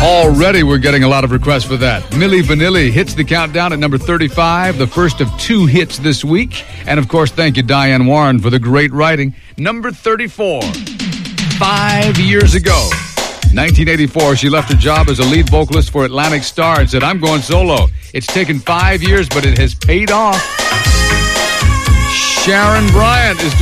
Already we're getting a lot of requests for that. Milli Vanilli hits the countdown at number 35, the first of 2 hits this week. And of course, thank you, Diane Warren, for the great writing. Number 34, 5 years ago, 1984, she left her job as a lead vocalist for Atlantic Starr and said, I'm going solo. It's taken 5 years, but it has paid off. Sharon Bryant is